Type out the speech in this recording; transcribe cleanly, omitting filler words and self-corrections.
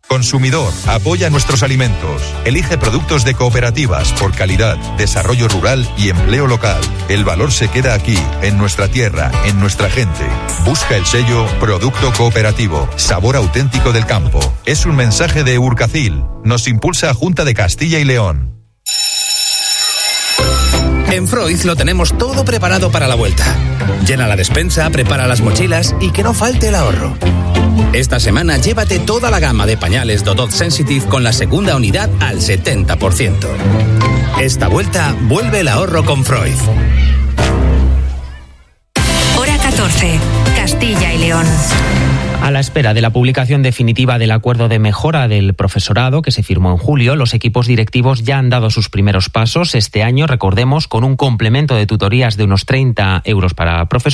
Consumidor, apoya nuestros alimentos. Elige productos de cooperativas por calidad, desarrollo rural y empleo local. El valor se queda aquí, en nuestra tierra, en nuestra gente. Busca el sello Producto Cooperativo, sabor auténtico del campo. Es un mensaje de Urcacil. Nos impulsa Junta de Castilla y León. En Freud lo tenemos todo preparado para la vuelta. Llena la despensa, prepara las mochilas y que no falte el ahorro. Esta semana llévate toda la gama de pañales Dodot Sensitive con la segunda unidad al 70%. Esta vuelta vuelve el ahorro con Freud. Hora 14, Castilla y León. A la espera de la publicación definitiva del acuerdo de mejora del profesorado que se firmó en julio, los equipos directivos ya han dado sus primeros pasos. Este año, recordemos, con un complemento de tutorías de unos 30 euros para profesores